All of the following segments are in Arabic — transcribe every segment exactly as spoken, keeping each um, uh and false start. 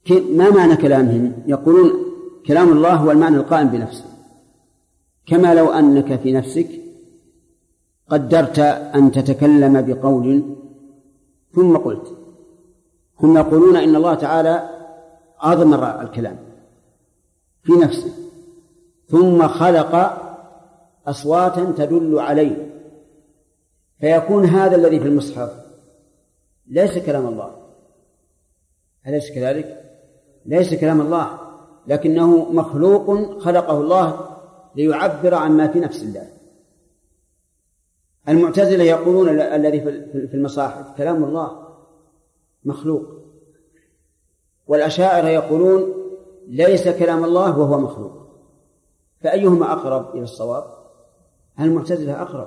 ما معنى كلامهم؟ يقولون كلام الله هو المعنى القائم بنفسه، كما لو أنك في نفسك قدرت أن تتكلم بقول ثم قلت. هم يقولون إن الله تعالى أضمر الكلام في نفسه ثم خلق أصواتا تدل عليه، فيكون هذا الذي في المصحف ليس كلام الله. أليس كذلك؟ ليس كلام الله، لكنه مخلوق خلقه الله ليعبر عما في نفس الله. المعتزلة يقولون الذي في المصاحف كلام الله مخلوق، والأشاعرة يقولون ليس كلام الله وهو مخلوق. فأيهما أقرب إلى الصواب؟ المعتزلة أقرب،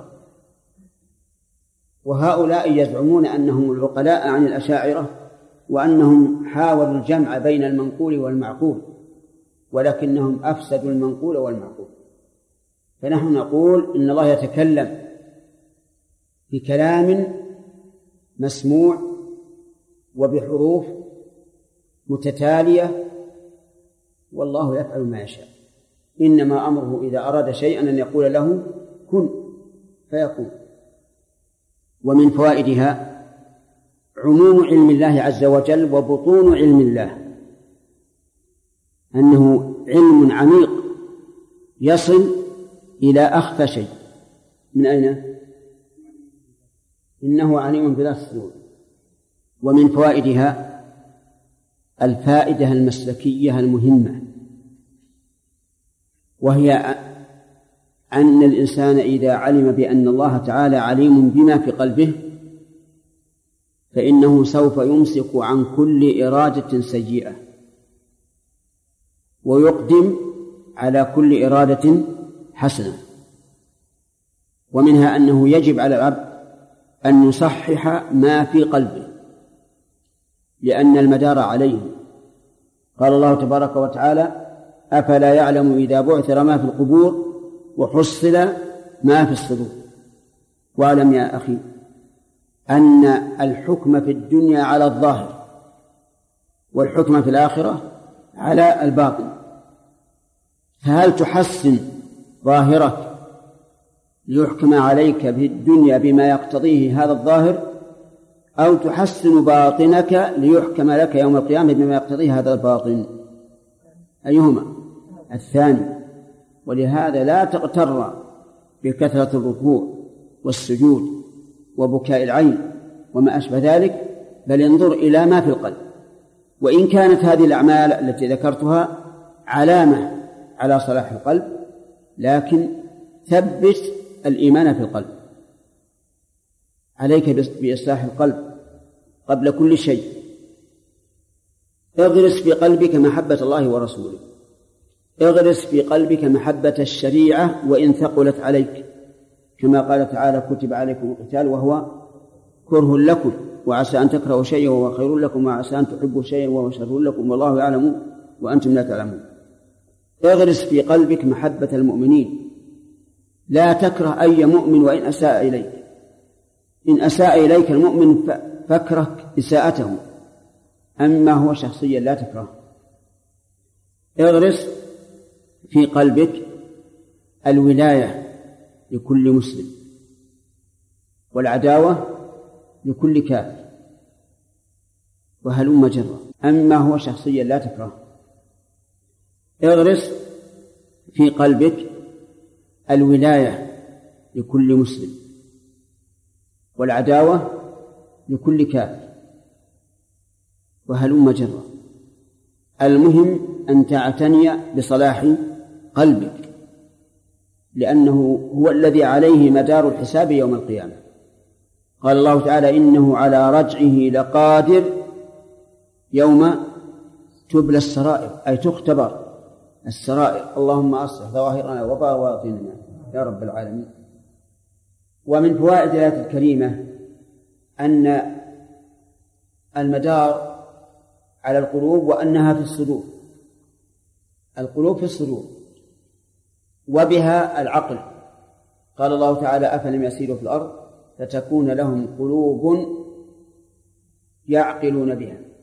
وهؤلاء يزعمون أنهم العقلاء عن الأشاعرة وأنهم حاولوا الجمع بين المنقول والمعقول، ولكنهم أفسدوا المنقول والمعقول. فنحن نقول إن الله يتكلم بكلام مسموع وبحروف متتالية، والله يفعل ما يشاء، إنما أمره إذا أراد شيئا أن يقول له كن فيكون. ومن فوائدها عموم علم الله عز وجل وبطون علم الله، أنه علم عميق يصل إلى أخفى شيء. من أين؟ إنه عليم بذات الصدور. ومن فوائدها الفائدة المسلكية المهمة، وهي أن الإنسان إذا علم بأن الله تعالى عليم بما في قلبه فإنه سوف يمسك عن كل إرادة سيئة ويقدم على كل إرادة حسنة. ومنها أنه يجب على العبد أن يصحح ما في قلبه، لأن المدار عليه. قال الله تبارك وتعالى أفلا يعلم إذا بعثر ما في القبور وحصل ما في الصدور. واعلم يا أخي أن الحكم في الدنيا على الظاهر والحكم في الآخرة على الباطن، فهل تحسن ظاهرك ليحكم عليك في الدنيا بما يقتضيه هذا الظاهر، أو تحسن باطنك ليحكم لك يوم القيامة بما يقتضيه هذا الباطن؟ أيهما؟ الثاني. ولهذا لا تغتر بكثرة الركوع والسجود وبكاء العين وما أشبه ذلك، بل انظر إلى ما في القلب. وإن كانت هذه الأعمال التي ذكرتها علامة على صلاح القلب، لكن ثبت الإيمان في القلب. عليك بإصلاح القلب قبل كل شيء. اغرس في قلبك محبة الله ورسوله، اغرس في قلبك محبة الشريعة وإن ثقلت عليك، كما قال تعالى كتب عليكم القتال وهو كره لكم وعسى أن تكرهوا شيئا وهو خير لكم وعسى أن تحبوا شيئا وهو شر لكم والله يعلم وأنتم لا تعلمون. اغرس في قلبك محبة المؤمنين، لا تكره أي مؤمن وإن أساء إليك. إن أساء إليك المؤمن فاكره إساءته، أما هو شخصيا لا تكره. اغرس في قلبك الولاية لكل مسلم والعداوة لكل كافر، وهلم جرا، أما هو شخصيا لا تكره. اغرس في قلبك الولاية لكل مسلم والعداوة لكل كافر، وهلم جرا. المهم أن تعتني بصلاح قلبك، لأنه هو الذي عليه مدار الحساب يوم القيامة. قال الله تعالى إنه على رجعه لقادر يوم تبلى السرائر، أي تختبر السرائر. اللهم أصلح ظواهرنا وباطننا يا رب العالمين. ومن فوائد الآية الكريمة أن المدار على القلوب وأنها في الصدور. القلوب في الصدور وبها العقل. قال الله تعالى أفلم يسيروا في الأرض فتكون لهم قلوب يعقلون بها